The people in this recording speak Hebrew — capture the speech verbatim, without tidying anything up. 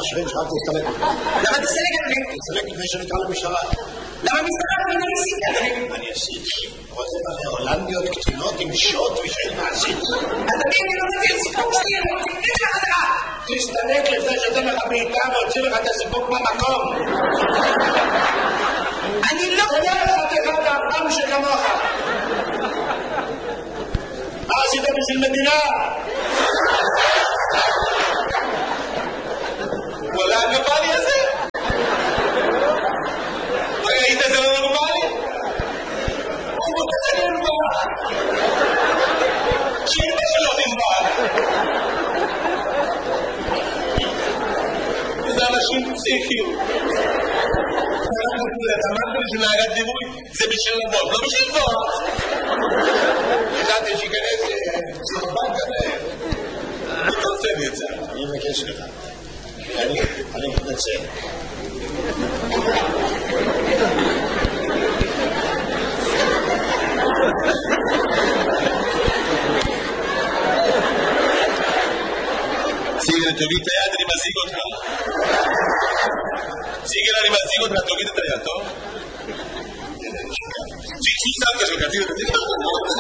השכן שלך תסתלק. למה תסתלק, אדוני? תסתלק לפני שנקרא למשטרה. למה משטרה לא נסיק, אדוני? אני עשיתי. רוצה בעלי הולנדיות קטינות עם שוט ושאין מעשית. אדוני, אני לא מביא סיפוק שלי, אני רוצה לתת לך חזרה. תסתלק לפני שאתן לך בעיקר והוציא לך את הסיפוק במקום. אני לא... זה לא חתיכה באפם שכמוך. מה עשית בשביל מדינה? וואלה, הגבלי הזה? ראית זה לא נורמלי? הוא רוצה לנבוא. שאימא שלו ננבא. זה אנשים פסיכיים. אמרת לי שנהגת דימוי זה בשביל לבוא, לא בשביל לבוא. ידעתי שיכנס צלובן כזה. אני רוצה לי את זה. אני מבקש לך. אני מתנצל. סיגל, תוריד את היד, אני מזיג אותך. סיגל, אני מזיג אותך, תוריד את היד, טוב? שישי סבתא שלך, תוריד את היד.